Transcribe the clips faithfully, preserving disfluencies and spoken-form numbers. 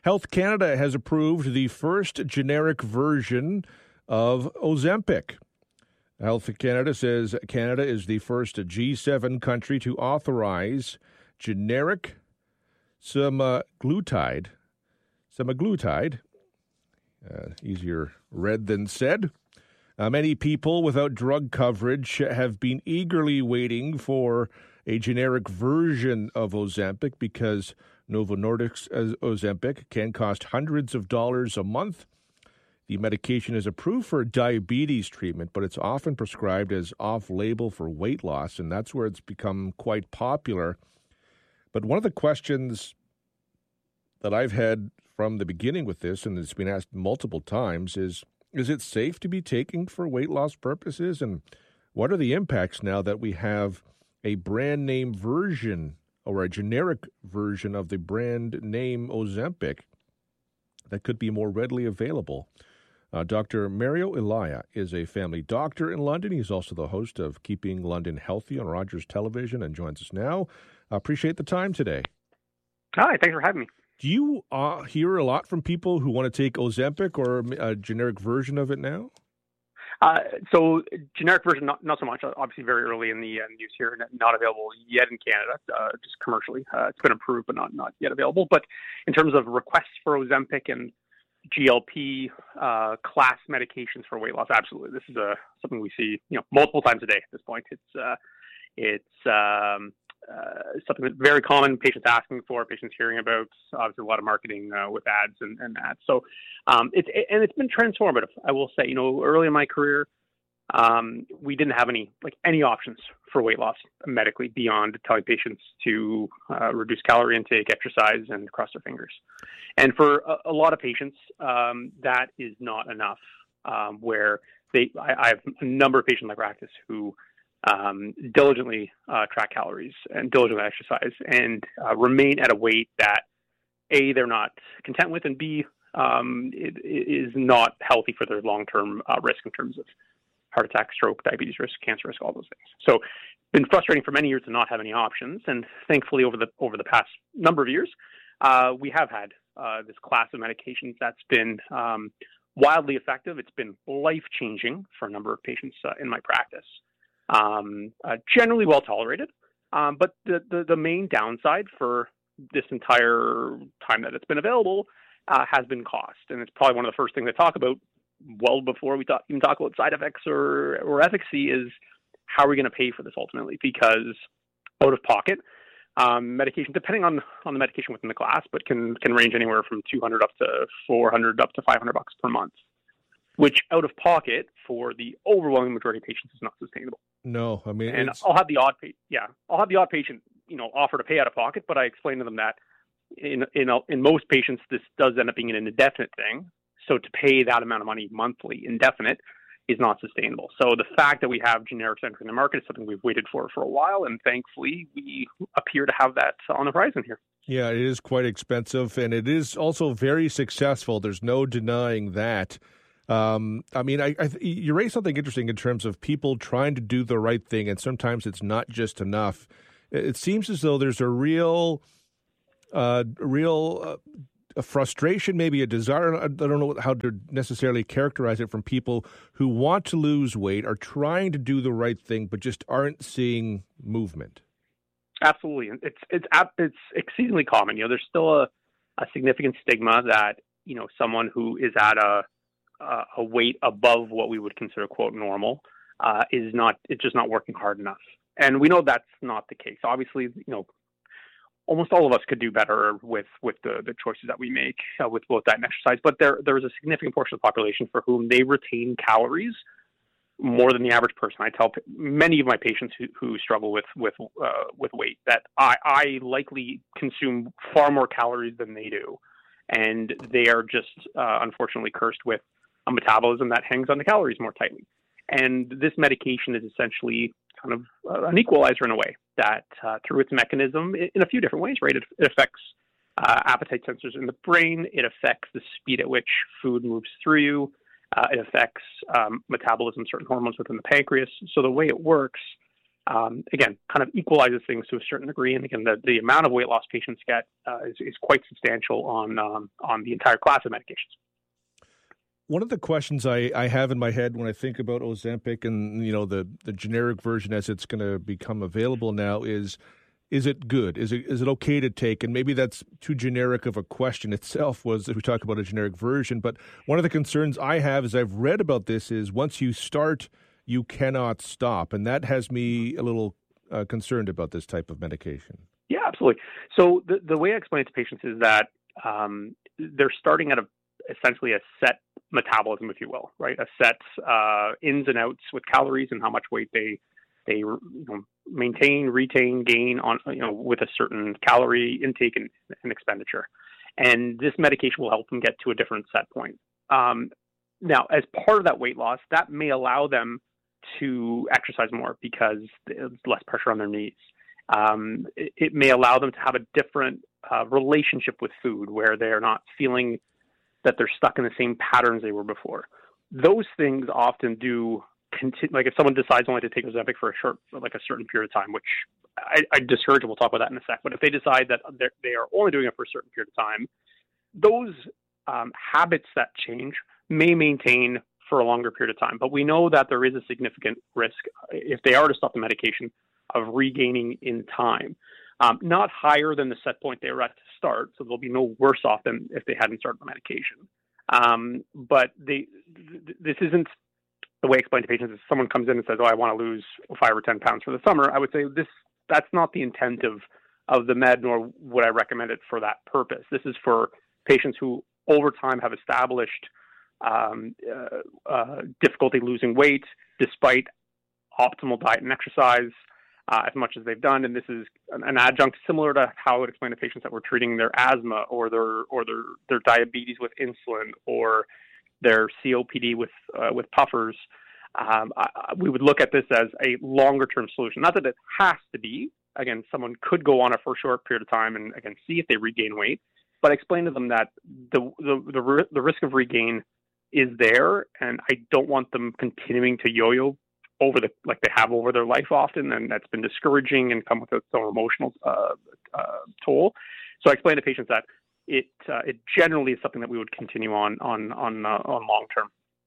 Health Canada has approved the first generic version of Ozempic. Health Canada says Canada is the first G seven country to authorize generic semaglutide, semaglutide, uh, easier read than said. Uh, many people without drug coverage have been eagerly waiting for a generic version of Ozempic because Novo Nordisk's Ozempic can cost hundreds of dollars a month. The medication is approved for diabetes treatment, but it's often prescribed as off-label for weight loss, and that's where it's become quite popular. But one of the questions that I've had from the beginning with this, and it's been asked multiple times, is, is it safe to be taking for weight loss purposes? And what are the impacts now that we have a brand name version or a generic version of the brand name Ozempic that could be more readily available? Uh, Doctor Mario Elia is a family doctor in London. He's also the host of Keeping London Healthy on Rogers Television and joins us now. I appreciate the time today. Hi, thanks for having me. Do you uh, hear a lot from people who want to take Ozempic or a generic version of it now? Uh, so generic version, not, not so much. Obviously, very early in the uh, news here, not available yet in Canada, uh, just commercially. Uh, it's been approved, but not not yet available. But in terms of requests for Ozempic and G L P uh, class medications for weight loss, absolutely. This is a something we see, you know, multiple times a day at this point. It's uh, it's um, uh, something that's very common. Patients asking for, patients hearing about. Obviously, a lot of marketing uh, with ads and, and ads. So um, it's and it's been transformative. I will say, you know, early in my career, um, we didn't have any like any options for weight loss medically beyond telling patients to uh, reduce calorie intake, exercise, and cross their fingers. And for a, a lot of patients, um, that is not enough. Um, where they, I, I have a number of patients in my practice who um, diligently uh, track calories and diligently exercise and uh, remain at a weight that A, they're not content with, and B, um, it, it is not healthy for their long-term uh, risk in terms of heart attack, stroke, diabetes risk, cancer risk, all those things. So it's been frustrating for many years to not have any options. And thankfully, over the over the past number of years, uh, we have had uh, this class of medications that's been um, wildly effective. It's been life-changing for a number of patients uh, in my practice. Um, uh, generally well tolerated. Um, but the, the, the main downside for this entire time that it's been available uh, has been cost. And it's probably one of the first things I talk about well before we talk, even talk about side effects or, or efficacy is how are we going to pay for this ultimately? Because out of pocket, um, medication, depending on, on the medication within the class, but can, can range anywhere from two hundred up to four hundred up to five hundred bucks per month, which out of pocket for the overwhelming majority of patients is not sustainable. No, I mean, and it's... I'll have the odd, pa- yeah, I'll have the odd patient, you know, offer to pay out of pocket, but I explain to them that in in in most patients this does end up being an indefinite thing. So to pay that amount of money monthly, indefinite, is not sustainable. So the fact that we have generics entering the market is something we've waited for for a while, and thankfully we appear to have that on the horizon here. Yeah, it is quite expensive, and it is also very successful. There's no denying that. Um, I mean, I, I, you raised something interesting in terms of people trying to do the right thing, and sometimes it's not just enough. It seems as though there's a real, uh, real uh, a frustration, maybe a desire. I don't know how to necessarily characterize it from people who want to lose weight, are trying to do the right thing, but just aren't seeing movement. Absolutely, it's it's it's exceedingly common. You know, there's still a, a significant stigma that you know someone who is at a Uh, a weight above what we would consider quote normal uh, is not, it's just not working hard enough. And we know that's not the case. Obviously, you know, almost all of us could do better with, with the, the choices that we make uh, with both diet and exercise, but there, there is a significant portion of the population for whom they retain calories more than the average person. I tell p- many of my patients who, who struggle with, with, uh, with weight that I, I likely consume far more calories than they do. And they are just uh, unfortunately cursed with a metabolism that hangs on the calories more tightly. And this medication is essentially kind of uh, an equalizer in a way that uh, through its mechanism in a few different ways, right? It, it affects uh, appetite sensors in the brain. It affects the speed at which food moves through you. Uh, it affects um, metabolism, certain hormones within the pancreas. So the way it works um, again, kind of equalizes things to a certain degree. And again, the, the amount of weight loss patients get uh, is, is quite substantial on um, on the entire class of medications. One of the questions I, I have in my head when I think about Ozempic and, you know, the, the generic version as it's going to become available now is, is it good? Is it is it okay to take? And maybe that's too generic of a question itself, was if we talk about a generic version. But one of the concerns I have as I've read about this is once you start, you cannot stop. And that has me a little uh, concerned about this type of medication. Yeah, absolutely. So the, the way I explain it to patients is that um, they're starting at a essentially a set metabolism, if you will, right? A set uh, ins and outs with calories and how much weight they they you know, maintain, retain, gain on you know with a certain calorie intake and, and expenditure. And this medication will help them get to a different set point. Um, now, as part of that weight loss, that may allow them to exercise more because there's less pressure on their knees. Um, it, it may allow them to have a different uh, relationship with food where they're not feeling that they're stuck in the same patterns they were before. Those things often do continue. Like if someone decides only to take Ozempic for a short, like a certain period of time, which I, I discourage, we'll talk about that in a sec. But if they decide that they are only doing it for a certain period of time, those um, habits that change may maintain for a longer period of time. But we know that there is a significant risk if they are to stop the medication of regaining in time. Um, not higher than the set point they were at to start, so they'll be no worse off than if they hadn't started the medication. Um, but they, th- this isn't the way I explain to patients. If someone comes in and says, "Oh, I want to lose five or ten pounds for the summer," I would say this that's not the intent of of the med, nor would I recommend it for that purpose. This is for patients who, over time, have established um, uh, uh, difficulty losing weight despite optimal diet and exercise. Uh, as much as they've done, and this is an, an adjunct similar to how I would explain to patients that were treating their asthma or their or their, their diabetes with insulin or their C O P D with uh, with puffers. Um, I, we would look at this as a longer term solution. Not that it has to be. Again, someone could go on it for a short period of time and again see if they regain weight, but I explain to them that the the the, the risk of regain is there, and I don't want them continuing to yo-yo over the like they have over their life often, and that's been discouraging and come with its own emotional uh, uh, toll. So I explain to patients that it uh, it generally is something that we would continue on on on uh, on long term.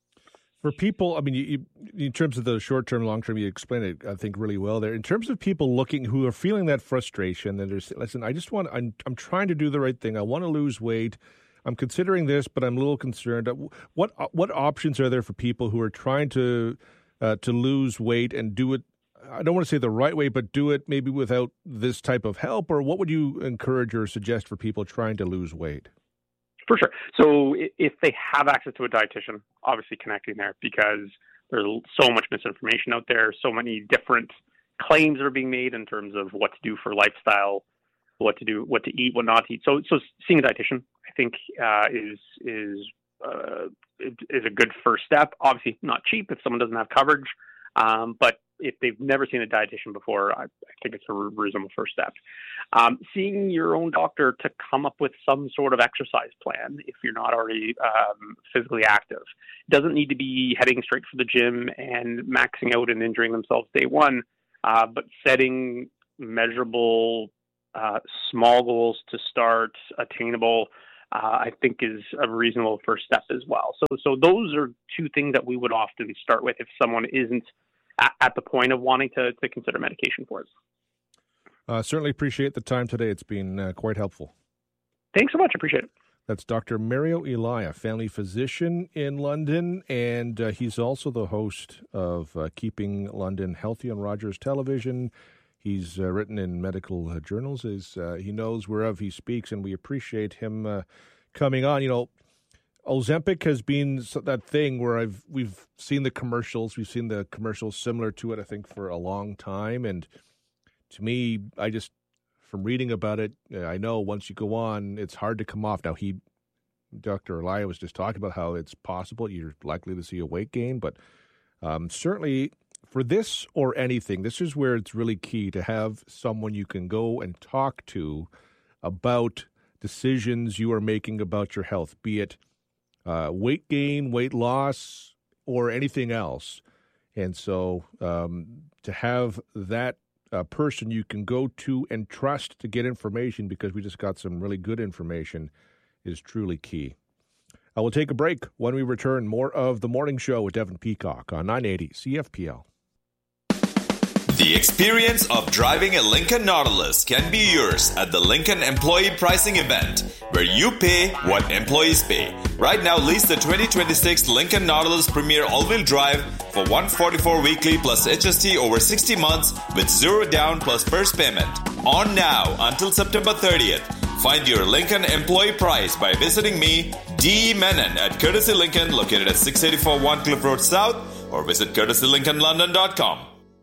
For people, I mean, you, you, in terms of the short term, long term, you explained it, I think, really well there. In terms of people looking who are feeling that frustration, and there's listen, I just want I'm I'm trying to do the right thing. I want to lose weight. I'm considering this, but I'm a little concerned. What what options are there for people who are trying to Uh, to lose weight and do it, I don't want to say the right way, but do it maybe without this type of help? Or what would you encourage or suggest for people trying to lose weight? For sure. So if they have access to a dietitian, obviously connecting there, because there's so much misinformation out there, so many different claims are being made in terms of what to do for lifestyle, what to do, what to eat, what not to eat. So, so seeing a dietitian, I think, uh, is is uh, is a good first step. Obviously, not cheap if someone doesn't have coverage, um, but if they've never seen a dietitian before, I, I think it's a reasonable first step. Um, seeing your own doctor to come up with some sort of exercise plan if you're not already um, physically active. It doesn't need to be heading straight for the gym and maxing out and injuring themselves day one, uh, but setting measurable, uh, small goals to start, attainable, Uh, I think is a reasonable first step as well. So, so those are two things that we would often start with if someone isn't at, at the point of wanting to, to consider medication for it. Uh, certainly appreciate the time today. It's been uh, quite helpful. Thanks so much. Appreciate it. That's Doctor Mario Elia, family physician in London, and uh, he's also the host of uh, Keeping London Healthy on Rogers Television. He's uh, written in medical uh, journals. Is uh, he knows whereof he speaks, and we appreciate him uh, coming on. You know, Ozempic has been that thing where I've we've seen the commercials. We've seen the commercials similar to it, I think, for a long time. And to me, I just from reading about it, I know once you go on, it's hard to come off. Now, he, Doctor Elia, was just talking about how it's possible you're likely to see a weight gain, but um, certainly. For this or anything, this is where it's really key to have someone you can go and talk to about decisions you are making about your health, be it uh, weight gain, weight loss, or anything else. And so um, to have that uh, person you can go to and trust to get information, because we just got some really good information, is truly key. I will take a break. When we return, more of The Morning Show with Devin Peacock on nine eighty C F P L. The experience of driving a Lincoln Nautilus can be yours at the Lincoln Employee Pricing Event, where you pay what employees pay. Right now, lease the twenty twenty-six Lincoln Nautilus Premier All-Wheel Drive for one hundred forty-four dollars weekly plus H S T over sixty months with zero down plus first payment. On now until September thirtieth. Find your Lincoln employee price by visiting me, D. Menon, at Courtesy Lincoln, located at six eighty-four One Cliff Road South, or visit courtesy lincoln london dot com.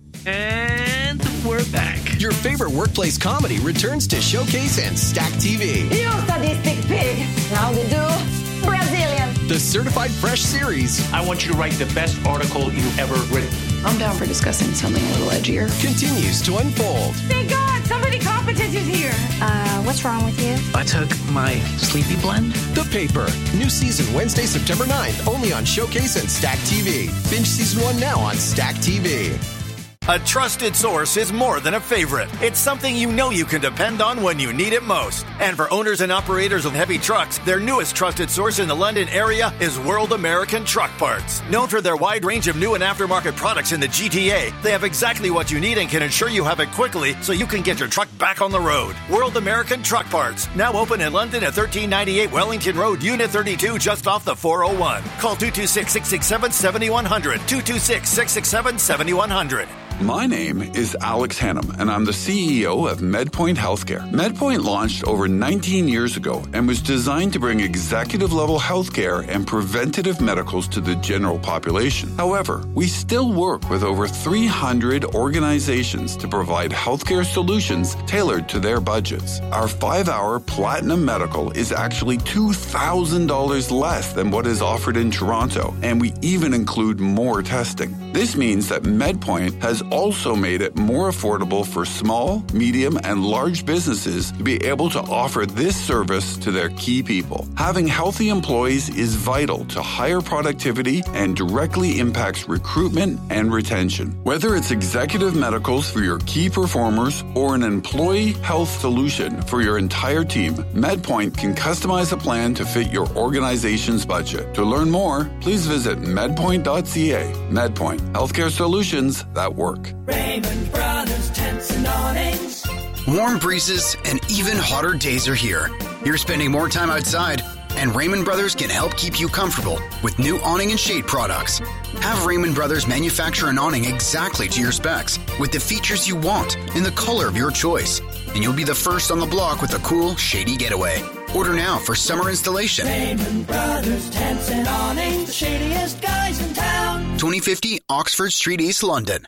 And we're back. Your favorite workplace comedy returns to Showcase and Stack T V. You sadistic pig. Now we do Brazilian. The Certified Fresh series. I want you to write the best article you've ever written. I'm down for discussing something a little edgier. Continues to unfold. Thank God, somebody competent is here. Uh, what's wrong with you? I took my sleepy blend. The Paper. New season Wednesday, September ninth, only on Showcase and Stack T V. Binge season one now on Stack T V. A trusted source is more than a favorite. It's something you know you can depend on when you need it most. And for owners and operators of heavy trucks, their newest trusted source in the London area is World American Truck Parts. Known for their wide range of new and aftermarket products in the G T A, they have exactly what you need and can ensure you have it quickly so you can get your truck back on the road. World American Truck Parts, now open in London at thirteen ninety-eight Wellington Road, Unit thirty-two, just off the four oh one. Call two two six, six six seven, seven one zero zero, two two six, six six seven, seven one zero zero. My name is Alex Hannum, and I'm the C E O of MedPoint Healthcare. MedPoint launched over nineteen years ago and was designed to bring executive-level healthcare and preventative medicals to the general population. However, we still work with over three hundred organizations to provide healthcare solutions tailored to their budgets. Our five-hour Platinum Medical is actually two thousand dollars less than what is offered in Toronto, and we even include more testing. This means that MedPoint has also made it more affordable for small, medium, and large businesses to be able to offer this service to their key people. Having healthy employees is vital to higher productivity and directly impacts recruitment and retention. Whether it's executive medicals for your key performers or an employee health solution for your entire team, MedPoint can customize a plan to fit your organization's budget. To learn more, please visit medpoint dot c a. MedPoint, healthcare solutions that work. Raymond Brothers Tents and Awnings. Warm breezes and even hotter days are here. You're spending more time outside, and Raymond Brothers can help keep you comfortable with new awning and shade products. Have Raymond Brothers manufacture an awning exactly to your specs with the features you want in the color of your choice, and you'll be the first on the block with a cool, shady getaway. Order now for summer installation. Raymond Brothers Tents and Awnings, the shadiest guys in town. twenty fifty Oxford Street, East London.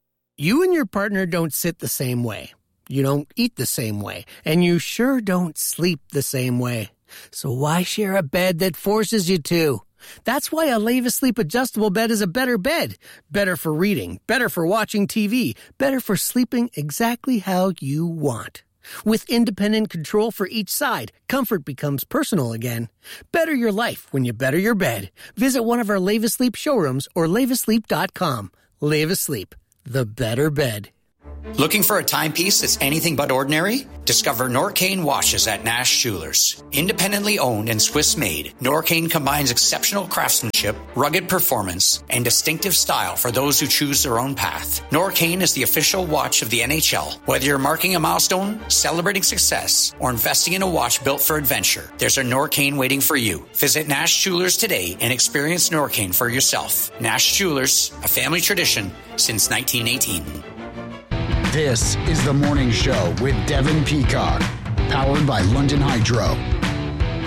You and your partner don't sit the same way. You don't eat the same way. And you sure don't sleep the same way. So why share a bed that forces you to? That's why a Leva Sleep adjustable bed is a better bed. Better for reading, better for watching T V, better for sleeping exactly how you want. With independent control for each side, comfort becomes personal again. Better your life when you better your bed. Visit one of our Leva Sleep showrooms or leva sleep dot com. Leva Sleep, the better bed. Looking for a timepiece that's anything but ordinary? Discover Norcane watches at Nash Jewelers. Independently owned and Swiss-made, Norcane combines exceptional craftsmanship, rugged performance, and distinctive style for those who choose their own path. Norcane is the official watch of the N H L. Whether you're marking a milestone, celebrating success, or investing in a watch built for adventure, there's a Norcane waiting for you. Visit Nash Jewelers today and experience Norcane for yourself. Nash Jewelers, a family tradition since nineteen eighteen. This is The Morning Show with Devin Peacock, powered by London Hydro.